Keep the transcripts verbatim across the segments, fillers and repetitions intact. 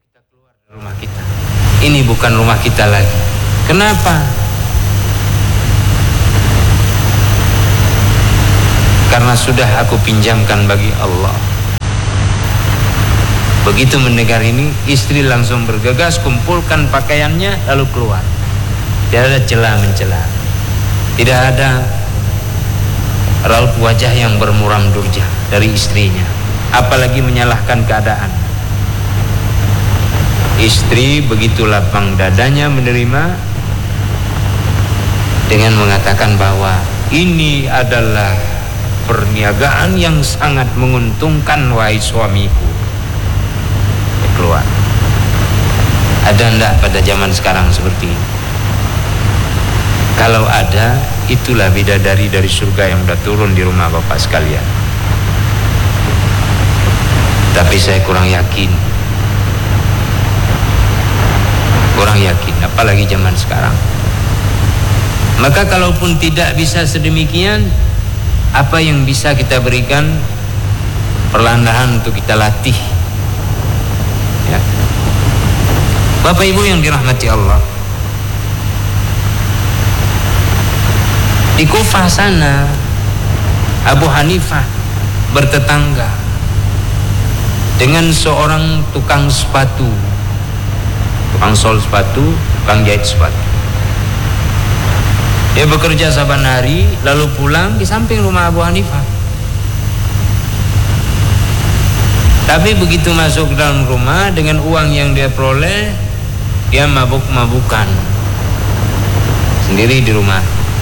kita keluar dari rumah kita. Ini bukan rumah kita lagi. Kenapa? Karena sudah aku pinjamkan bagi Allah. Begitu mendengar ini, istri langsung bergegas, kumpulkan pakaiannya, lalu keluar. Tidak ada celah mencela, tidak ada raut wajah yang bermuram durja dari istrinya, apalagi menyalahkan keadaan. Istri begitu lapang dadanya menerima dengan mengatakan bahwa ini adalah perniagaan yang sangat menguntungkan, wahai suamiku. Keluar. Ada enggak pada zaman sekarang seperti ini? Kalau ada, itulah bidadari dari surga yang sudah turun di rumah Bapak sekalian. Tapi saya kurang yakin. Kurang yakin, apalagi zaman sekarang. Maka kalaupun tidak bisa sedemikian, apa yang bisa kita berikan? Perlahan-lahan untuk kita latih. Ya. Bapak Ibu yang dirahmati Allah, di Kufah sana Abu Hanifah bertetangga dengan seorang tukang sepatu, tukang sol sepatu, tukang jahit sepatu. Dia bekerja saban hari, lalu pulang di samping rumah Abu Hanifah. Tapi begitu masuk ke dalam rumah, dengan uang yang dia peroleh, dia mabuk-mabukan sendiri di rumah,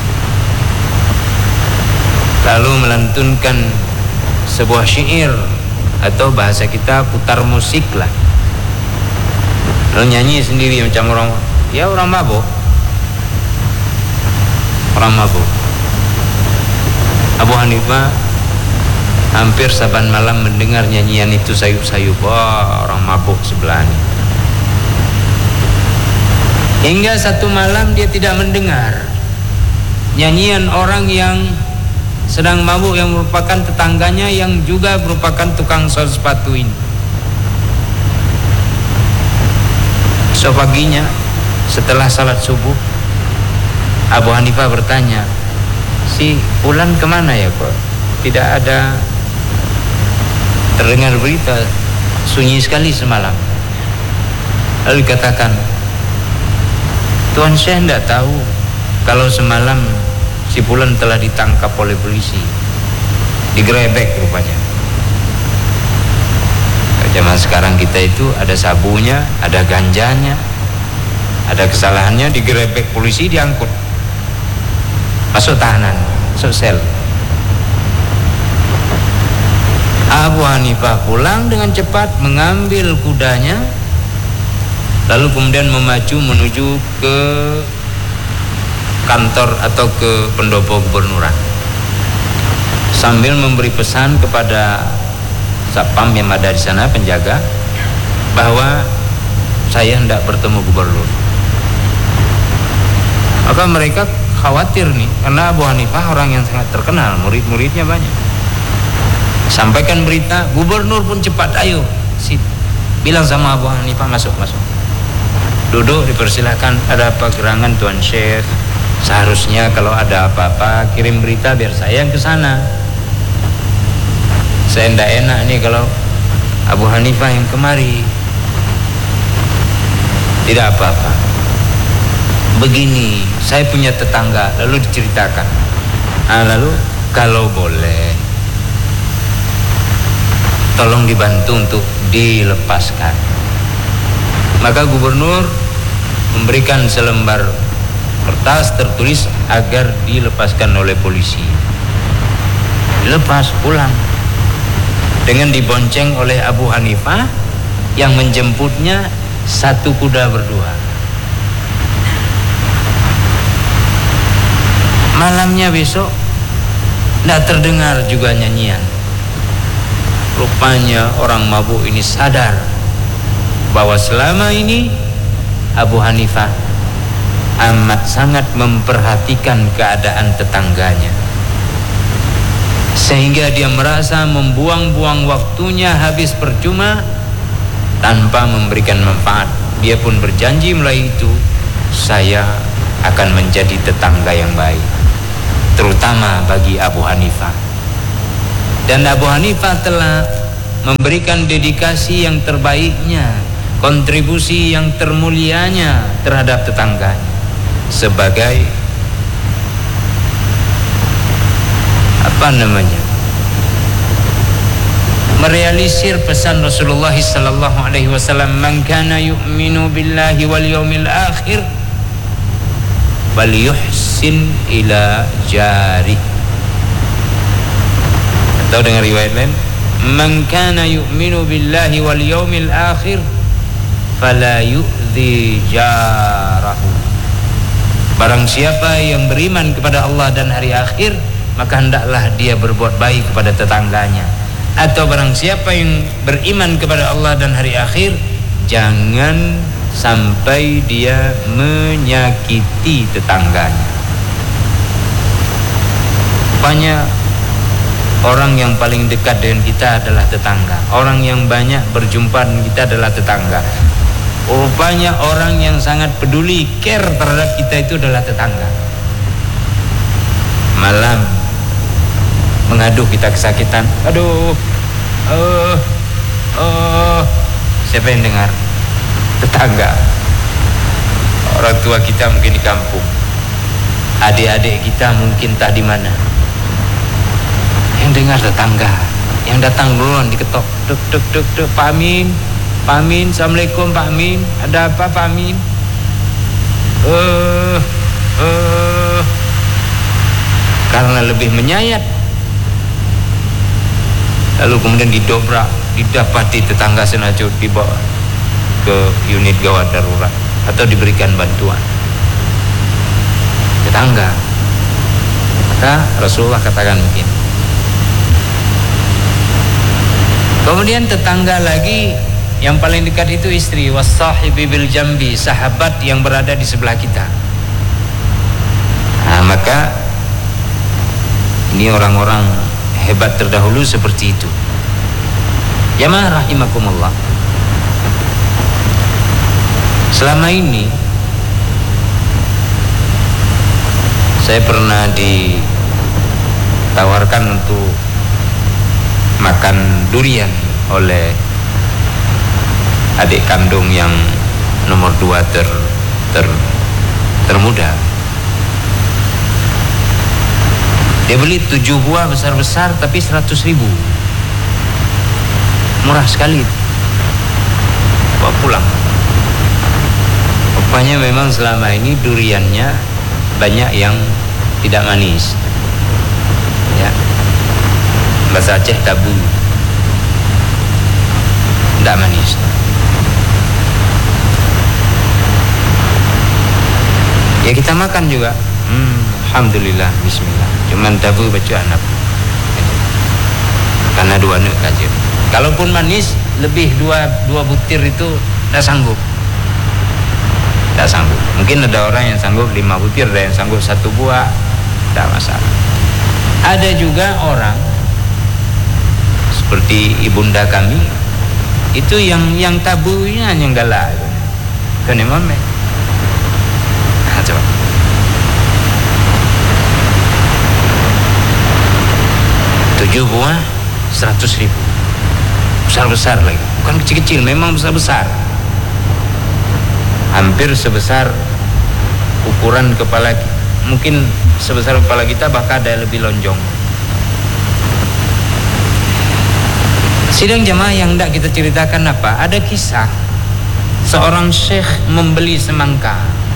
lalu melantunkan sebuah syair, atau bahasa kita putar musik lah, lalu nyanyi sendiri macam orang, ya orang mabuk, orang mabuk. Abu Hanifah hampir saban malam mendengar nyanyian itu sayup-sayup. Wah, orang mabuk sebelah ini. Hingga satu malam dia tidak mendengar nyanyian orang yang sedang mabuk, yang merupakan tetangganya yang juga merupakan tukang sol sepatu ini. So paginya setelah salat subuh, Abu Hanifah bertanya, si Fulan kemana ya kok tidak ada terdengar berita, sunyi sekali semalam. Lalu dikatakan, Tuan Syekh tidak tahu kalau semalam si Fulan telah ditangkap oleh polisi, digerebek rupanya. Zaman sekarang kita itu ada sabunya, ada ganjanya, ada kesalahannya, digerebek polisi, diangkut masuk tahanan, masuk sel. Abu Hanifah pulang dengan cepat, mengambil kudanya, lalu kemudian memacu menuju ke kantor atau ke pendopo gubernuran, sambil memberi pesan kepada satpam yang ada di sana, penjaga, bahwa saya hendak bertemu gubernur. Maka mereka khawatir nih, karena Abu Hanifah orang yang sangat terkenal, murid-muridnya banyak. Sampaikan berita, gubernur pun cepat, ayo, sit, bilang sama Abu Hanifah masuk, masuk. Duduk, dipersilahkan. Ada apa gerangan Tuan Syekh? Seharusnya kalau ada apa-apa kirim berita biar saya yang ke sana. Saya ndak enak nih kalau Abu Hanifah yang kemari. Tidak apa-apa. Begini, saya punya tetangga, lalu diceritakan. Nah, lalu kalau boleh, tolong dibantu untuk dilepaskan. Maka gubernur memberikan selembar kertas tertulis agar dilepaskan oleh polisi. Dilepas, pulang dengan dibonceng oleh Abu Hanifah yang menjemputnya satu kuda berdua. Malamnya besok tidak terdengar juga nyanyian. Rupanya orang mabuk ini sadar bahwa selama ini Abu Hanifah amat sangat memperhatikan keadaan tetangganya, sehingga dia merasa membuang-buang waktunya habis percuma tanpa memberikan manfaat. Dia pun berjanji mulai itu, saya akan menjadi tetangga yang baik, terutama bagi Abu Hanifah. Dan Abu Hanifah telah memberikan dedikasi yang terbaiknya, kontribusi yang termulianya terhadap tetangganya sebagai apa namanya, merealisir pesan Rasulullah sallallahu alaihi wasallam, man kana yu'minu billahi wal yawmil akhir falyuhsin ila jari. Atau dengan riwayat lain, man kana yu'minu billahi wal yawmil akhir fala yu'dhi jarahu. Barang siapa yang beriman kepada Allah dan hari akhir, maka hendaklah dia berbuat baik kepada tetangganya. Atau barang siapa yang beriman kepada Allah dan hari akhir, jangan sampai dia menyakiti tetangganya. Banyak orang yang paling dekat dengan kita adalah tetangga. Orang yang banyak berjumpa dengan kita adalah tetangga. Rupanya orang yang sangat peduli, care terhadap kita itu adalah tetangga. Malam mengadu kita kesakitan, aduh, uh, uh, siapa yang dengar? Tetangga. Orang tua kita mungkin di kampung, adik-adik kita mungkin tak di mana. Yang dengar tetangga, yang datang duluan diketok, duk duk duk duk, Pak Amin, Pak Amin, Assalamualaikum Pak Amin, ada apa Pak Amin? Eh, uh, uh, karena lebih menyayat, lalu kemudian didobrak, didapati tetangga senajut, dibawa ke unit gawat darurat atau diberikan bantuan. Tetangga, maka Rasulullah katakan mungkin. Kemudian tetangga lagi yang paling dekat itu istri, wassahibi bil jambi, sahabat yang berada di sebelah kita. Nah, maka ini orang-orang hebat terdahulu seperti itu. Jamaah rahimakumullah. Selama ini saya pernah ditawarkan untuk makan durian oleh adik kandung yang nomor dua ter, ter termuda. Dia beli tujuh buah besar-besar tapi seratus ribu, murah sekali, bawa pulang. Rupanya memang selama ini duriannya banyak yang tidak manis, ya, bahasa Aceh tabu, tidak manis. Ya kita makan juga, hmm, alhamdulillah, bismillah, cuman tabu baca anak karena dua anak aja. Kalaupun manis lebih dua dua butir itu tidak sanggup, tidak sanggup. Mungkin ada orang yang sanggup lima butir, ada yang sanggup satu buah, tidak masalah. Ada juga orang seperti ibunda kami itu yang yang tabunya yang galak, kan imam. Nah, coba. Tujuh buah seratus ribu, besar-besar lagi, bukan kecil-kecil, memang besar-besar, hampir sebesar ukuran kepala, mungkin sebesar kepala kita, bahkan ada yang lebih lonjong. Sidang jamaah yang hendak kita ceritakan apa? Ada kisah seorang syekh membeli semangka.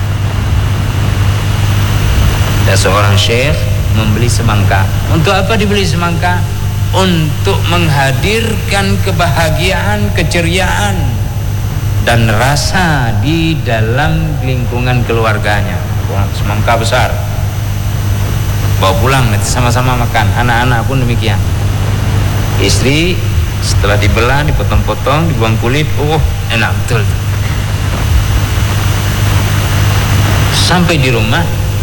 Ada seorang syekh membeli semangka. Untuk apa dibeli semangka? Untuk menghadirkan kebahagiaan, keceriaan dan rasa di dalam lingkungan keluarganya. Wah, semangka besar, bawa pulang nanti sama-sama makan. Anak-anak pun demikian. Istri setelah dibelah, dipotong-potong, dibuang kulit, oh enak betul. Sampai di rumah,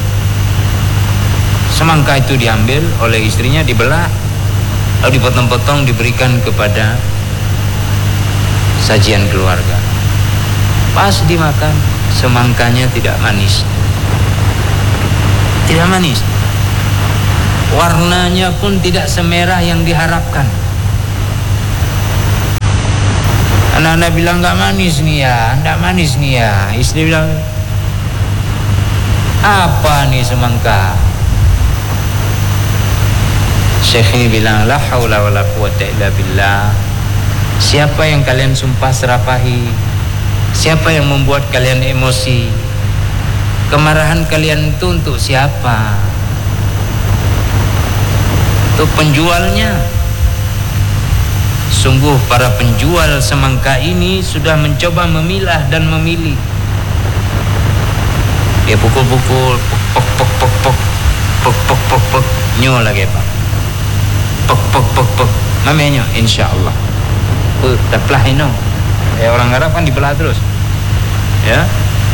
semangka itu diambil oleh istrinya, dibelah, lalu dipotong-potong, diberikan kepada sajian keluarga. Pas dimakan, semangkanya tidak manis. Tidak manis. Warnanya pun tidak semerah yang diharapkan. Anak-anak bilang nggak manis nih ya, nggak manis nih ya. Istri bilang, apa nih semangka? Syekh ini bilang, la haula wala quwwata illa billah. Siapa yang kalian sumpah serapahi? Siapa yang membuat kalian emosi? Kemarahan kalian itu untuk siapa? Untuk penjualnya. Sungguh para penjual semangka ini sudah mencoba memilah dan memilih. Dia pukul-pukul, pok pok pok pok pok pok pok pok nyo lagi pak, pok pok pok pok, namanya insyaallah. Oh, terbelah ini. Eh orang Arab kan dibelah terus, ya.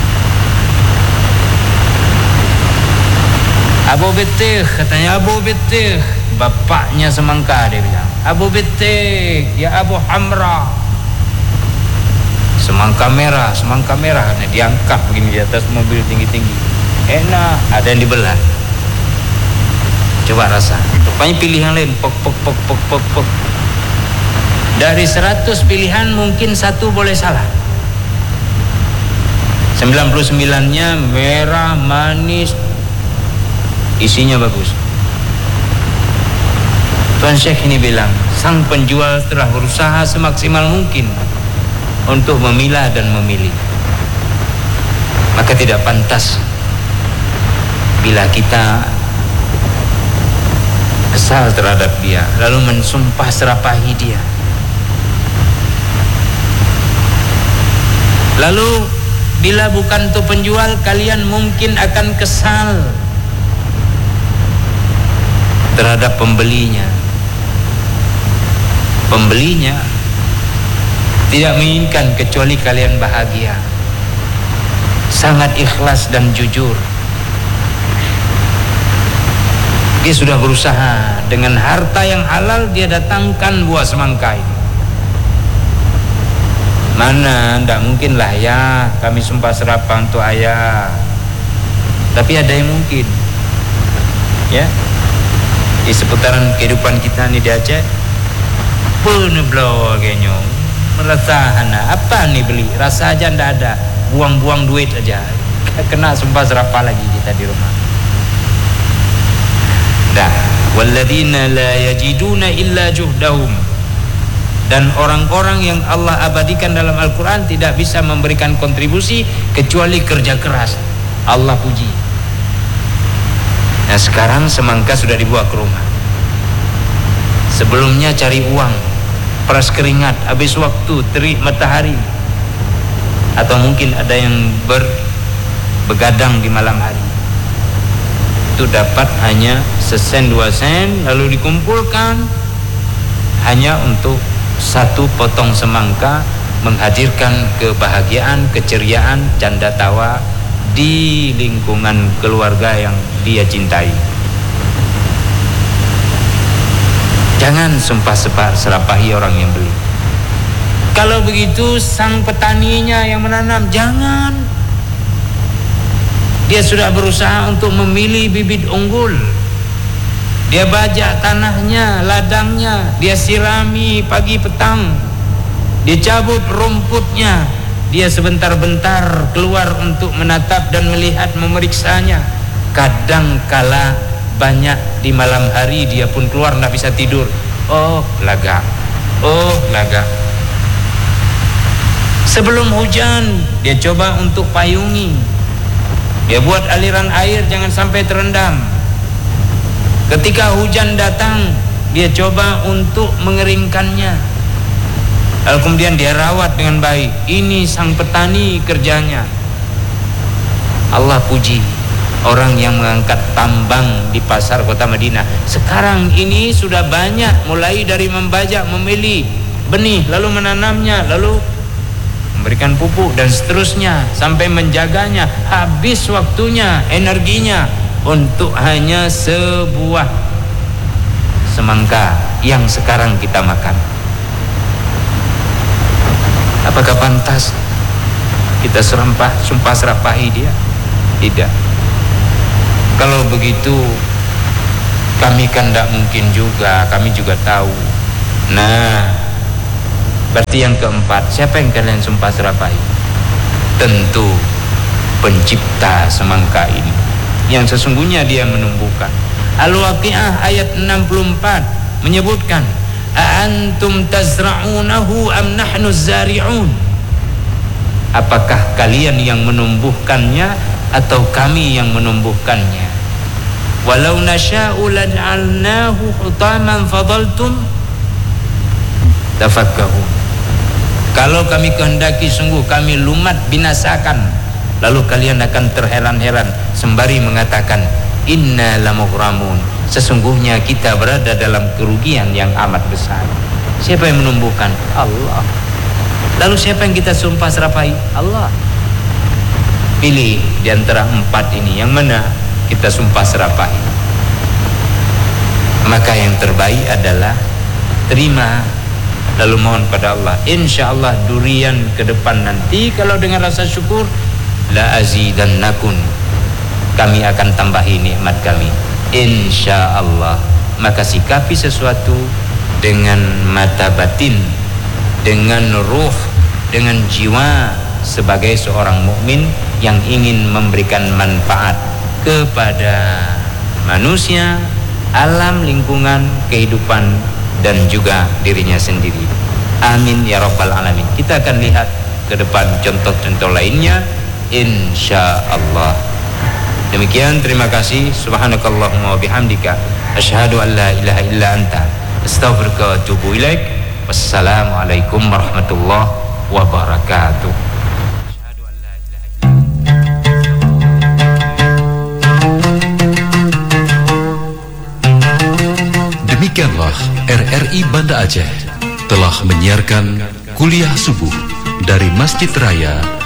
Abu Bitih, katanya Abu Bitih, bapaknya semangka dia bilang. Abu Bitih, ya Abu Hamra. Semangka merah, semangka merah. Nah, diangkat begini di atas mobil tinggi-tinggi. Enak, ada yang dibelah. Coba rasa. Rupanya pilih yang lain. Pok pok pok pok pok pok. Dari seratus pilihan mungkin satu boleh salah. sembilan puluh sembilan-nya merah, manis, isinya bagus. Tuan Syekh ini bilang, sang penjual telah berusaha semaksimal mungkin untuk memilah dan memilih. Maka tidak pantas bila kita kesal terhadap dia lalu mensumpah serapahi dia. Lalu bila bukan tuh penjual, kalian mungkin akan kesal terhadap pembelinya. Pembelinya tidak menginginkan kecuali kalian bahagia, sangat ikhlas dan jujur. Dia sudah berusaha dengan harta yang halal, dia datangkan buah semangka ini. Mana, tidak mungkin lah ya kami sumpah serapah untuk ayah. Tapi ada yang mungkin, ya, di seputaran kehidupan kita nih di Aceh. Penuh blow kayaknya, merasakan apa nih beli, rasa aja ndak ada, buang-buang duit aja, kena sumpah serapah lagi kita di rumah. Dah, walladzina la yajiduna illa juhdahum. Dan orang-orang yang Allah abadikan dalam Al-Quran tidak bisa memberikan kontribusi kecuali kerja keras. Allah puji. Nah sekarang semangka sudah dibawa ke rumah. Sebelumnya cari uang, peras keringat, habis waktu, terik matahari, atau mungkin ada yang ber, begadang di malam hari. Itu dapat hanya sesen dua sen, lalu dikumpulkan hanya untuk satu potong semangka, menghadirkan kebahagiaan, keceriaan, canda tawa di lingkungan keluarga yang dia cintai. Jangan sumpah serapahi orang yang beli. Kalau begitu sang petaninya yang menanam, jangan. Dia sudah berusaha untuk memilih bibit unggul. Dia bajak tanahnya, ladangnya, dia sirami pagi petang, dia cabut rumputnya, dia sebentar-bentar keluar untuk menatap dan melihat, memeriksanya. Kadang kala banyak di malam hari dia pun keluar, tidak bisa tidur. Oh laga, oh laga. Sebelum hujan dia coba untuk payungi, dia buat aliran air jangan sampai terendam. Ketika hujan datang, dia coba untuk mengeringkannya. Lalu kemudian dia rawat dengan baik. Ini sang petani kerjanya. Allah puji orang yang mengangkat tambang di pasar kota Madinah. Sekarang ini sudah banyak, mulai dari membajak, memilih benih, lalu menanamnya, lalu memberikan pupuk dan seterusnya sampai menjaganya. Habis waktunya, energinya untuk hanya sebuah semangka yang sekarang kita makan. Apakah pantas kita serampah, sumpah serapahi dia? Tidak. Kalau begitu kami kan tidak mungkin juga, kami juga tahu. Nah, berarti yang keempat, siapa yang kalian sumpah serapahi? Tentu pencipta semangka ini, yang sesungguhnya dia menumbuhkan. Al-Waqi'ah ayat enam puluh empat menyebutkan, "Aantum tazra'unahu am nahnu zari'un?" Apakah kalian yang menumbuhkannya atau kami yang menumbuhkannya? Walau nasya'u laj'alnahu hutaman fadaltum tafakkahu. Kalau kami kehendaki sungguh kami lumat binasakan, lalu kalian akan terheran-heran sembari mengatakan, inna lamughramun, sesungguhnya kita berada dalam kerugian yang amat besar. Siapa yang menumbuhkan? Allah. Lalu siapa yang kita sumpah serapahi? Allah. Pilih di antara empat ini, yang mana kita sumpah serapahi. Maka yang terbaik adalah terima, lalu mohon pada Allah. Insya Allah durian ke depan nanti kalau dengan rasa syukur, la azidannakum, kami akan tambahi nikmat kami, insya Allah. Maka sikapi sesuatu dengan mata batin, dengan ruh, dengan jiwa sebagai seorang mukmin yang ingin memberikan manfaat kepada manusia, alam, lingkungan, kehidupan, dan juga dirinya sendiri. Amin ya rabbal alamin. Kita akan lihat ke depan contoh-contoh lainnya, insya Allah. Demikian, terima kasih. Subhanakallahumma wa bihamdika asyhadu an la ilaha illa anta astaghfiruka wa atubu ilaik. Wassalamualaikum warahmatullahi wabarakatuh. Demikianlah R R I Banda Aceh telah menyiarkan kuliah subuh dari Masjid Raya